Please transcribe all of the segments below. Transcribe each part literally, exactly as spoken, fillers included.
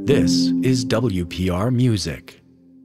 This is W P R Music.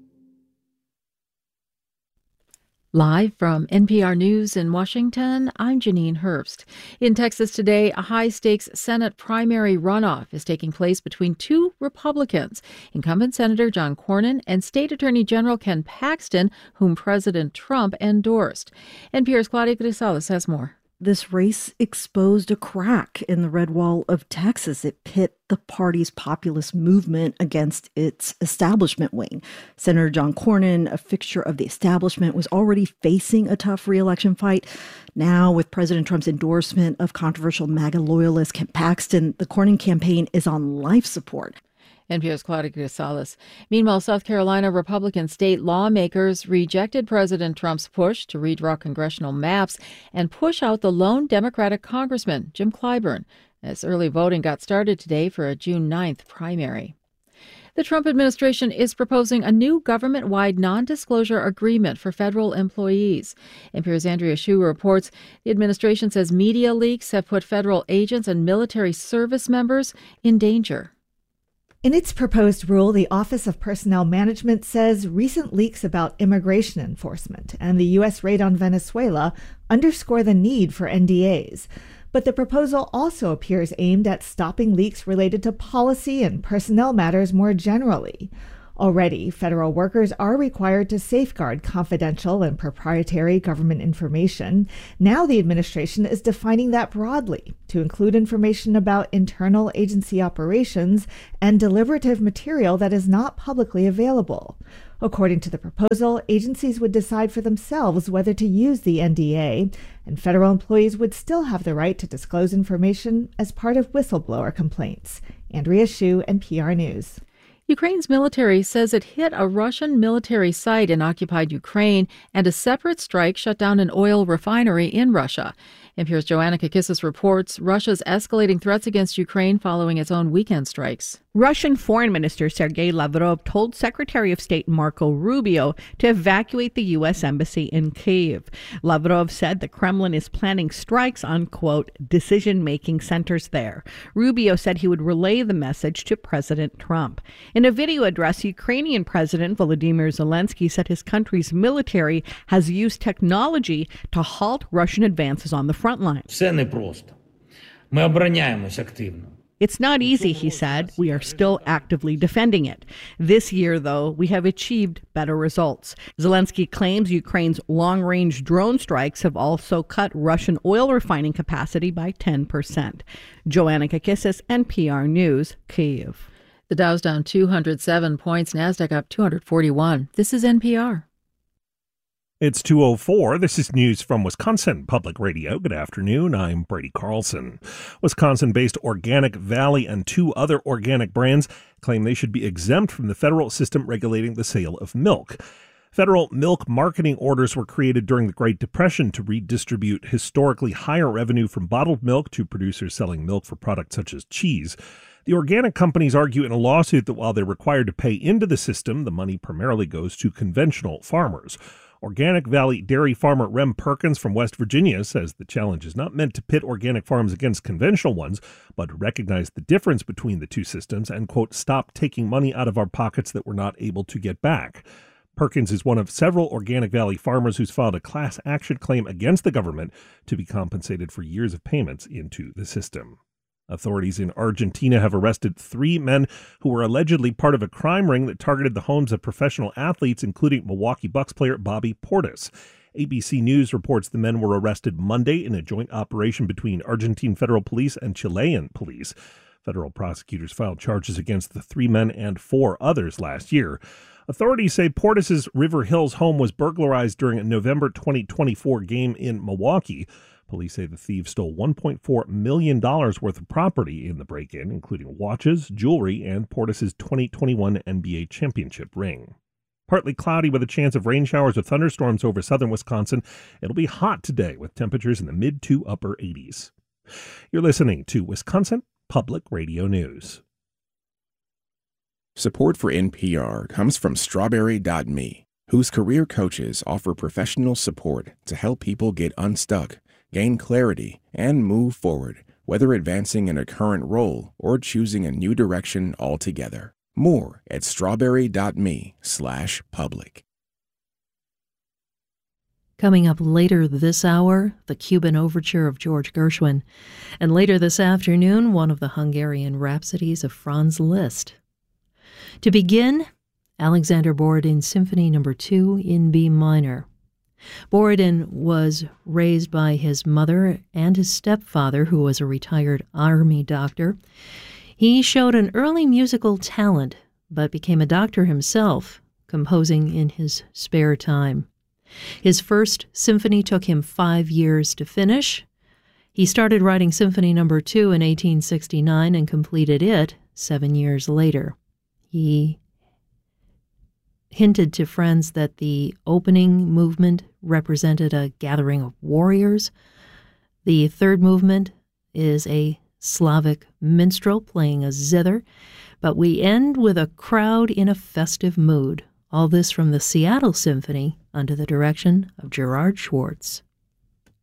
Live from N P R News in Washington, I'm Janine Herbst. In Texas today, a high-stakes Senate primary runoff is taking place between two Republicans, incumbent Senator John Cornyn and State Attorney General Ken Paxton, whom President Trump endorsed. N P R's Claudia Grisales has more. This race exposed a crack in the red wall of Texas. It pit the party's populist movement against its establishment wing. Senator John Cornyn, a fixture of the establishment, was already facing a tough re-election fight. Now, with President Trump's endorsement of controversial MAGA loyalist Ken Paxton, the Cornyn campaign is on life support. N P R's Claudia Grisales. Meanwhile, South Carolina Republican state lawmakers rejected President Trump's push to redraw congressional maps and push out the lone Democratic congressman, Jim Clyburn, as early voting got started today for a June ninth primary. The Trump administration is proposing a new government-wide non-disclosure agreement for federal employees. N P R's Andrea Hsu reports the administration says media leaks have put federal agents and military service members in danger. In its proposed rule, the Office of Personnel Management says recent leaks about immigration enforcement and the U S raid on Venezuela underscore the need for N D As. But the proposal also appears aimed at stopping leaks related to policy and personnel matters more generally. Already, federal workers are required to safeguard confidential and proprietary government information. Now the administration is defining that broadly to include information about internal agency operations and deliberative material that is not publicly available. According to the proposal, agencies would decide for themselves whether to use the N D A, and federal employees would still have the right to disclose information as part of whistleblower complaints. Andrea Hsu, N P R News. Ukraine's military says it hit a Russian military site in occupied Ukraine, and a separate strike shut down an oil refinery in Russia. N P R's Joanna Kakissis reports Russia's escalating threats against Ukraine following its own weekend strikes. Russian Foreign Minister Sergei Lavrov told Secretary of State Marco Rubio to evacuate the U S embassy in Kyiv. Lavrov said the Kremlin is planning strikes on, quote, decision-making centers there. Rubio said he would relay the message to President Trump. In a video address, Ukrainian President Volodymyr Zelensky said his country's military has used technology to halt Russian advances on the front line. Все непросто. Ми обороняємось активно. It's not easy, he said. We are still actively defending it. This year, though, we have achieved better results. Zelensky claims Ukraine's long-range drone strikes have also cut Russian oil refining capacity by ten percent. Joanna Kakissis, N P R News, Kyiv. The Dow's down two hundred seven points, NASDAQ up two hundred forty-one. This is N P R. It's two oh four. This is news from Wisconsin Public Radio. Good afternoon. I'm Brady Carlson. Wisconsin-based Organic Valley and two other organic brands claim they should be exempt from the federal system regulating the sale of milk. Federal milk marketing orders were created during the Great Depression to redistribute historically higher revenue from bottled milk to producers selling milk for products such as cheese. The organic companies argue in a lawsuit that while they're required to pay into the system, the money primarily goes to conventional farmers. Organic Valley dairy farmer Rem Perkins from West Virginia says the challenge is not meant to pit organic farms against conventional ones, but to recognize the difference between the two systems and, quote, stop taking money out of our pockets that we're not able to get back. Perkins is one of several Organic Valley farmers who's filed a class action claim against the government to be compensated for years of payments into the system. Authorities in Argentina have arrested three men who were allegedly part of a crime ring that targeted the homes of professional athletes, including Milwaukee Bucks player Bobby Portis. A B C News reports the men were arrested Monday in a joint operation between Argentine federal police and Chilean police. Federal prosecutors filed charges against the three men and four others last year. Authorities say Portis' River Hills home was burglarized during a November twenty twenty-four game in Milwaukee. Police say the thieves stole one point four million dollars worth of property in the break-in, including watches, jewelry, and Portis' twenty twenty-one N B A championship ring. Partly cloudy with a chance of rain showers or thunderstorms over southern Wisconsin. It'll be hot today with temperatures in the mid to upper eighties. You're listening to Wisconsin Public Radio News. Support for N P R comes from Strawberry dot me, whose career coaches offer professional support to help people get unstuck, gain clarity, and move forward, whether advancing in a current role or choosing a new direction altogether. More at strawberry.me slash public. Coming up later this hour, the Cuban Overture of George Gershwin. And later this afternoon, one of the Hungarian Rhapsodies of Franz Liszt. To begin, Alexander Borodin's Symphony Number two in B minor. Borodin was raised by his mother and his stepfather, who was a retired army doctor. He showed an early musical talent, but became a doctor himself, composing in his spare time. His first symphony took him five years to finish. He started writing Symphony Number two in eighteen sixty-nine and completed it seven years later. He hinted to friends that the opening movement represented a gathering of warriors. The third movement is a Slavic minstrel playing a zither, but we end with a crowd in a festive mood. All this from the Seattle Symphony under the direction of Gerard Schwartz.